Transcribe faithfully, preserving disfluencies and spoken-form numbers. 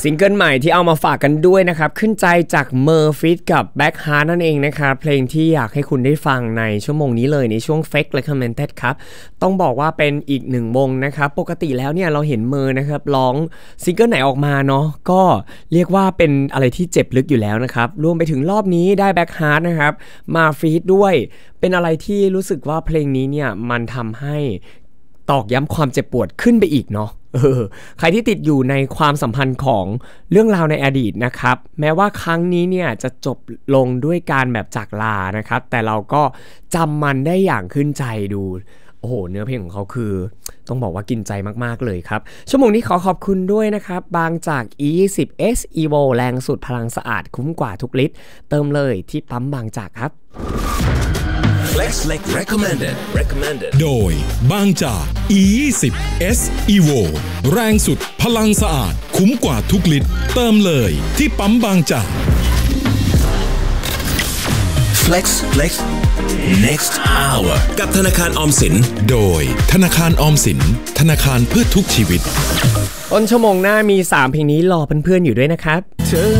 ซิงเกิลใหม่ที่เอามาฝากกันด้วยนะครับขึ้นใจจากเมอร์ฟิตกับแบ็คฮาร์ทนั่นเองนะครับเพลงที่อยากให้คุณได้ฟังในชั่วโมงนี้เลยในช่วง Fake Recommended ครับต้องบอกว่าเป็นอีกหนึ่งวงนะครับปกติแล้วเนี่ยเราเห็นเมอร์นะครับร้องซิงเกิลไหนออกมาเนาะก็เรียกว่าเป็นอะไรที่เจ็บลึกอยู่แล้วนะครับรวมไปถึงรอบนี้ได้แบ็คฮาร์ทนะครับมาฟีดด้วยเป็นอะไรที่รู้สึกว่าเพลงนี้เนี่ยมันทำให้ตอกย้ำความเจ็บปวดขึ้นไปอีกเนาะเออใครที่ติดอยู่ในความสัมพันธ์ของเรื่องราวในอดีตนะครับแม้ว่าครั้งนี้เนี่ยจะจบลงด้วยการแบบจากลานะครับแต่เราก็จำมันได้อย่างขึ้นใจดูโอ้โหเนื้อเพลงของเขาคือต้องบอกว่ากินใจมากๆเลยครับชั่วโมงนี้ขอขอบคุณด้วยนะครับบางจาก อี ยี่สิบ เอส Evo แรงสุดพลังสะอาดคุ้มกว่าทุกลิตรเติมเลยที่ปั๊มบางจากครับ Flex Recommended Recommended โดยบางจาก อี ยี่สิบ เอส Evo แรงสุดพลังสะอาดคุ้มกว่าทุกลิตรเติมเลยที่ปั๊มบางจาก Flex Flex Next Hour กับธนาคารออมสินโดยธนาคารออมสินธนาคารเพื่อทุกชีวิตต้นชั่วโมงหน้ามีสามเพลงนี้รอเพื่อนๆอยู่ด้วยนะครับ